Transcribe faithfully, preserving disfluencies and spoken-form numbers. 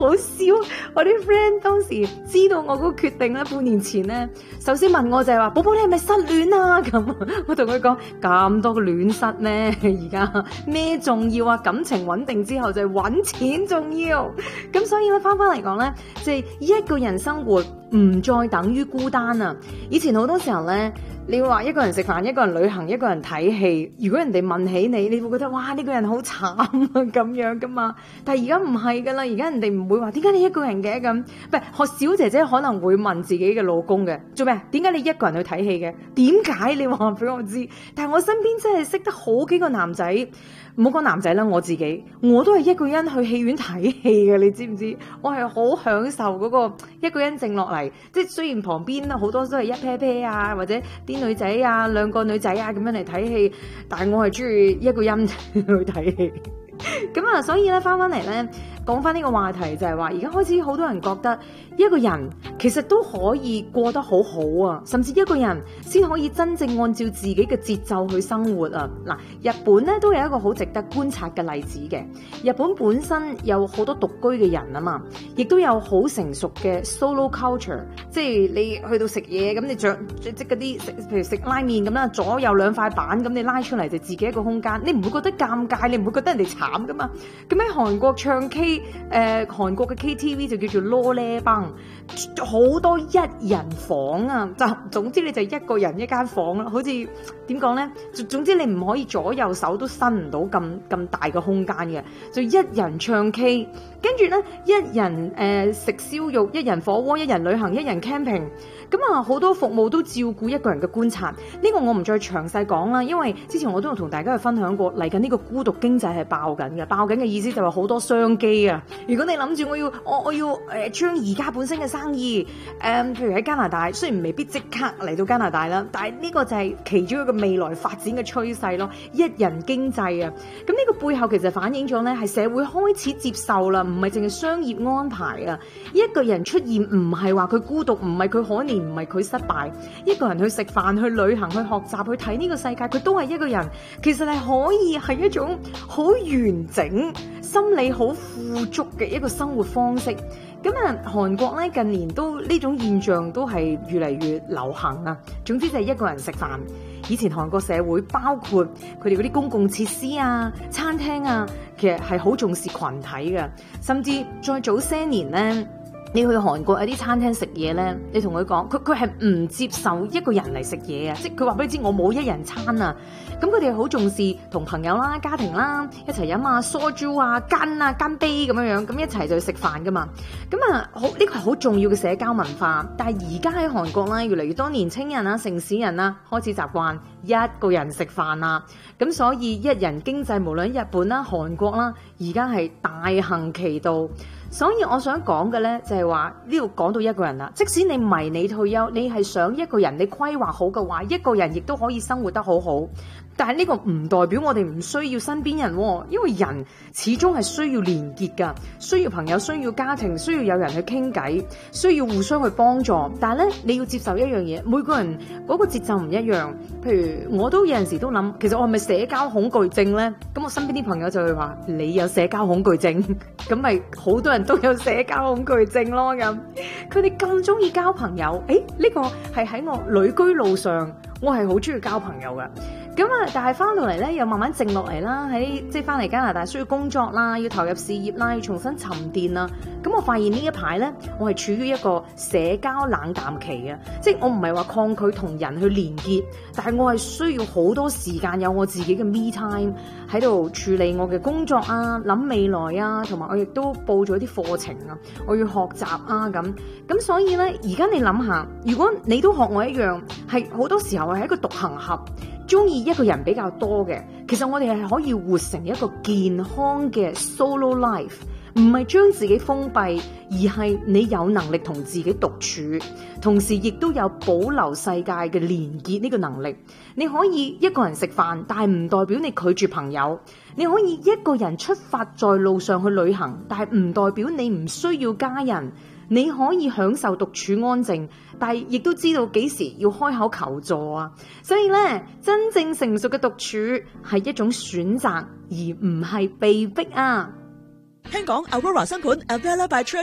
好笑，我啲 friend 當時知道我嗰個決定咧，半年前咧，首先問我就係話：寶寶你係咪失戀啊？咁我同佢講咁多個戀失咩？而家咩重要啊？感情穩定之後就係揾錢重要。咁所以咧翻翻嚟講咧，即係一個人生活唔再等於孤單啊！以前好多時候咧。你話一個人食飯，一個人旅行，一個人睇戲。如果人哋問起你，你會覺得哇呢個人好慘啊咁樣噶嘛。但係而家唔係噶啦，而家人哋唔會話點解你一個人嘅咁。唔係學小姐姐可能會問自己嘅老公嘅做咩？點解你一個人去睇戲嘅？點解你話俾我知？但係我身邊真係識得好幾個男仔，唔好講男仔啦，我自己我都係一個人去戲院睇戲嘅，你知唔知？我係好享受嗰個一個人靜落嚟，即係雖然旁邊好多都係一 pair pair 啊，或者啲女仔啊，兩個女仔啊咁樣嚟睇戲，但係我係中意一個人去睇戲。咁啊，所以咧翻翻嚟咧，講翻呢個話題就係話，而家開始好多人覺得一個人其實都可以過得好好啊，甚至一個人先可以真正按照自己嘅節奏去生活啊。嗱，日本咧都有一個好值得觀察嘅例子嘅。日本本身有好多獨居嘅人啊嘛，亦都有好成熟嘅 solo culture， 即係你去到食嘢咁，你着即嗰啲食，譬如食拉麵咁啦，左右兩塊板咁，你拉出嚟就自己一個空間，你唔會覺得尷尬，你唔會覺得人哋慘噶嘛。咁喺韓國唱 K，誒、呃、韓國嘅 K T V 就叫做羅咧邦，好多一人房啊，就總之你就一個人一間房啦，好似點講咧？總之你唔可以左右手都伸唔到咁咁大嘅空間嘅，就一人唱 K， 跟住咧一人誒、呃、食燒肉，一人火鍋，一人旅行，一人 camping， 咁啊好多服務都照顧一個人嘅觀察。呢、這個我唔再詳細講啦，因為之前我都有同大家去分享過，嚟緊呢個孤獨經濟係爆緊嘅，爆緊嘅意思就係好多商機啊！如果你諗住我要我我要誒將而家本身嘅生意誒、呃，譬如喺加拿大，雖然未必即刻嚟到加拿大啦，但係呢個就係其中一個未來發展嘅趨勢咯，一人經濟啊！咁呢個背後其實反映咗咧，係社會開始接受啦，唔係淨係商業安排啊！一個人出現唔係話佢孤獨，唔係佢可憐，唔係佢失敗，一個人去食飯、去旅行、去學習、去睇呢個世界，佢都係一個人，其實係可以係一種好完整、心理好富足嘅一個生活方式。咁啊，韓國咧近年都呢種現象都係越嚟越流行啊。總之就係一個人食飯。以前韓國社會包括佢哋嗰啲公共設施啊、餐廳啊，其實係好重視群體嘅。甚至再早些年咧，你去韓國有啲餐廳食嘢咧，你同佢講，佢佢係唔接受一個人嚟食嘢啊！即係佢話俾你知，我冇一人餐啊！咁佢哋好重視同朋友啦、家庭啦一齊飲啊、梳珠啊、乾啊、乾杯咁樣樣，咁一齊就去食飯噶嘛。咁啊，好呢個係好重要嘅社交文化。但係而家喺韓國啦，越嚟越多年青人啊、城市人啊開始習慣一個人食飯啦。咁所以一人經濟無論日本啦、韓國啦，而家係大行其道。所以我想講嘅咧，就係話呢度講到一個人啦。即使你迷你退休，你係想一個人，你規劃好嘅話，一個人亦都可以生活得好好。但係呢個唔代表我哋唔需要身邊人喎，因為人始終係需要連結㗎，需要朋友，需要家庭，需要有人去傾偈，需要互相去幫助。但係咧，你要接受一樣嘢，每個人嗰個節奏唔一樣。譬如我都有陣時都諗，其實我係咪社交恐懼症咧？咁我身邊啲朋友就會話：你有社交恐懼症，咁咪好多人都有社交恐懼症咯。咁佢哋咁中意交朋友，誒呢個係喺我旅居路上，我係好中意交朋友㗎。咁啊，但係翻到嚟咧，又慢慢靜落嚟啦。喺即係翻嚟加拿大，需要工作啦，要投入事業啦，要重新沉澱啦。咁我發現呢一排咧，我係處於一個社交冷淡期啊！即係我唔係話抗拒同人去連結，但係我係需要好多時間有我自己嘅 me time 喺度處理我嘅工作啊，諗未來啊，同埋我亦都報咗啲課程啊，我要學習啊咁。咁所以咧，而家你諗下，如果你都學我一樣，係好多時候係一個獨行俠。中意一個人比較多嘅，其實我哋係可以活成一個健康嘅 solo life，唔係將自己封閉，而係你有能力同自己獨處，同時亦都有保留世界嘅連結呢個能力。你可以一個人食飯，但係唔代表你拒絕朋友；你可以一個人出發在路上去旅行，但係唔代表你唔需要家人。你可以享受獨處安靜，但係亦都知道幾時要開口求助啊！所以咧，真正成熟嘅獨處係一種選擇，而唔係被逼啊！ 聽講 Aurora 新盤 Avella by Trade